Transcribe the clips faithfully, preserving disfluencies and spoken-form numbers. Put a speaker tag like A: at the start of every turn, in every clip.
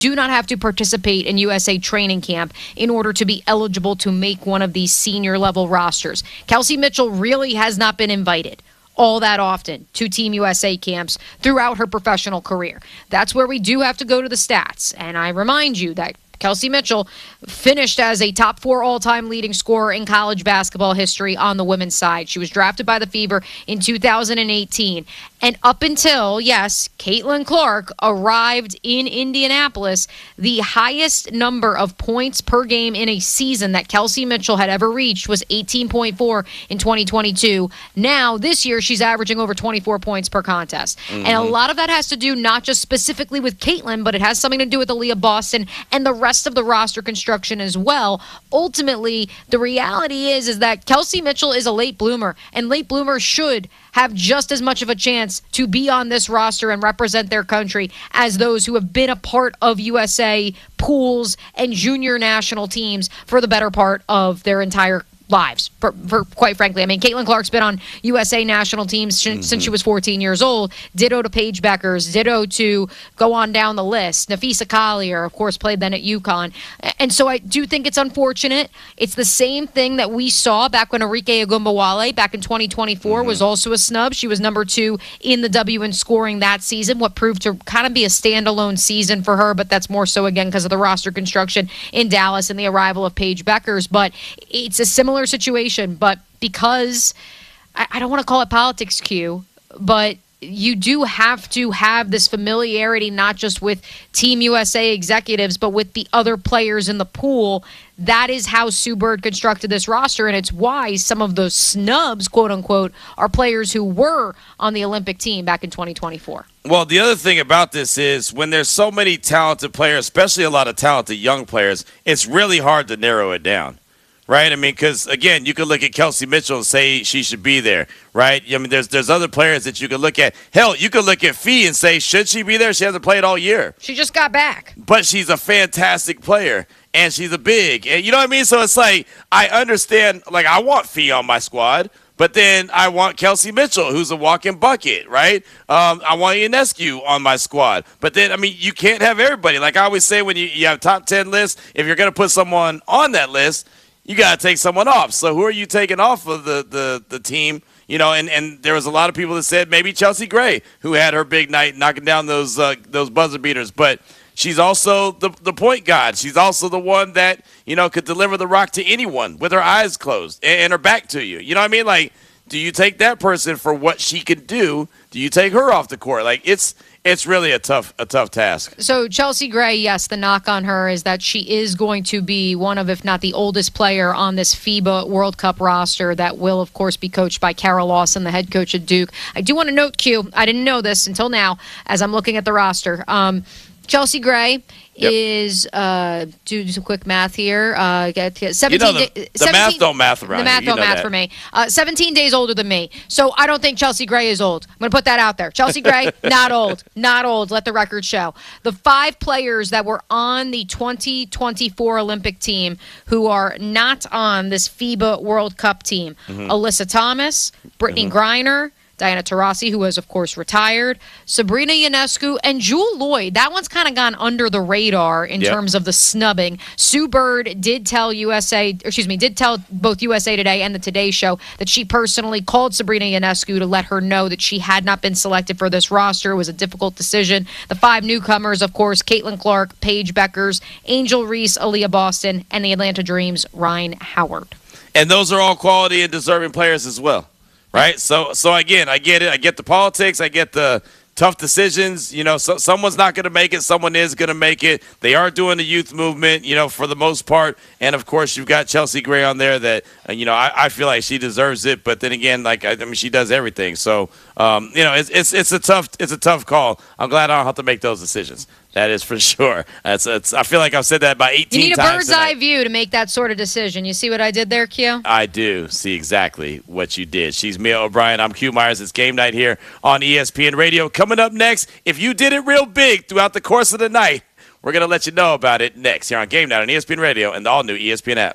A: do not have to participate in U S A training camp in order to be eligible to make one of these senior level rosters. Kelsey Mitchell really has not been invited all that often to Team U S A camps throughout her professional career. That's where we do have to go to the stats. And I remind you that Kelsey Mitchell finished as a top four all-time leading scorer in college basketball history on the women's side. She was drafted by the Fever in two thousand eighteen. And up until, yes, Caitlin Clark arrived in Indianapolis, the highest number of points per game in a season that Kelsey Mitchell had ever reached was eighteen point four in twenty twenty-two. Now, this year, she's averaging over twenty-four points per contest. Mm-hmm. And a lot of that has to do not just specifically with Caitlin, but it has something to do with Aaliyah Boston and the rest of the roster construction as well. Ultimately, the reality is, is that Kelsey Mitchell is a late bloomer, and late bloomers should have just as much of a chance to be on this roster and represent their country as those who have been a part of U S A pools and junior national teams for the better part of their entire lives, for, for quite frankly. I mean, Caitlin Clark's been on U S A national teams sh- mm-hmm. since she was fourteen years old. Ditto to Paige Beckers. Ditto to go on down the list. Nafisa Collier, of course, played then at UConn. And so I do think it's unfortunate. It's the same thing that we saw back when Arike Ogunbowale back in twenty twenty-four mm-hmm. was also a snub. She was number two in the W in scoring that season, what proved to kind of be a standalone season for her, but that's more so, again, because of the roster construction in Dallas and the arrival of Paige Beckers. But it's a similar situation, but because I, I don't want to call it politics, Q, but you do have to have this familiarity not just with Team U S A executives, but with the other players in the pool. That is how Sue Bird constructed this roster, and it's why some of those snubs, quote unquote, are players who were on the Olympic team back in twenty twenty-four.
B: Well, the other thing about this is when there's so many talented players, especially a lot of talented young players, it's really hard to narrow it down. Right? I mean, because, again, you could look at Kelsey Mitchell and say she should be there, right? I mean, there's there's other players that you could look at. Hell, you could look at Fee and say, should she be there? She hasn't played all year.
A: She just got back.
B: But she's a fantastic player, and she's a big. And you know what I mean? So it's like, I understand, like, I want Fee on my squad, but then I want Kelsey Mitchell, who's a walking bucket, right? Um, I want Ionescu on my squad. But then, I mean, you can't have everybody. Like I always say when you, you have top ten lists, if you're going to put someone on that list, you got to take someone off. So who are you taking off of the, the, the team? You know, and, and there was a lot of people that said maybe Chelsea Gray, who had her big night knocking down those uh, those buzzer beaters. But she's also the the point guard. She's also the one that, you know, could deliver the rock to anyone with her eyes closed and, and her back to you. You know what I mean? Like, do you take that person for what she can do? Do you take her off the court? Like, it's it's really a tough a tough task.
A: So Chelsea Gray, yes, the knock on her is that she is going to be one of, if not the oldest player on this FIBA World Cup roster that will, of course, be coached by Carol Lawson, the head coach at Duke. I do want to note, Q, I didn't know this until now as I'm looking at the roster. Um, Chelsea Gray Yep. is, uh, do some quick math here. Uh, get, get seventeen,
B: you know, the, the
A: seventeen,
B: math don't math around
A: The math
B: you
A: don't
B: know
A: math
B: that.
A: for me. Uh, seventeen days older than me. So I don't think Chelsea Gray is old. I'm going to put that out there. Chelsea Gray, not old. Not old. Let the record show. The five players that were on the twenty twenty-four Olympic team who are not on this FIBA World Cup team. Mm-hmm. Alyssa Thomas, Brittany mm-hmm. Griner, Diana Taurasi, who has, of course, retired, Sabrina Ionescu, and Jewel Lloyd. That one's kind of gone under the radar in yep. terms of the snubbing. Sue Bird did tell U S A, excuse me, did tell both U S A Today and the Today Show that she personally called Sabrina Ionescu to let her know that she had not been selected for this roster. It was a difficult decision. The five newcomers, of course, Caitlin Clark, Paige Beckers, Angel Reese, Aaliyah Boston, and the Atlanta Dreams' Ryan Howard.
B: And those are all quality and deserving players as well. Right, so so again, I get it. I get the politics. I get the tough decisions. You know, so, someone's not going to make it. Someone is going to make it. They are doing the youth movement, you know, for the most part. And of course, you've got Chelsea Gray on there that, uh, you know, I, I feel like she deserves it. But then again, like I, I mean, she does everything. So, um, you know, it's it's it's a tough it's a tough call. I'm glad I don't have to make those decisions. That is for sure. That's, that's, I feel like I've said that about eighteen times.
A: You need a
B: times
A: bird's
B: tonight.
A: eye view to make that sort of decision. You see what I did there, Q?
B: I do see exactly what you did. She's Mia O'Brien. I'm Q Myers. It's Game Night here on E S P N Radio. Coming up next, if you did it real big throughout the course of the night, we're going to let you know about it next here on Game Night on E S P N Radio and the all-new E S P N app.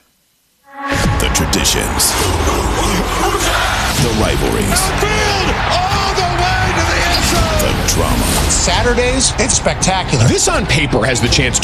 C: The traditions. The rivalries.
D: Field all the way to the end zone.
C: The drama.
D: Saturdays, it's spectacular.
E: This on paper has the chance to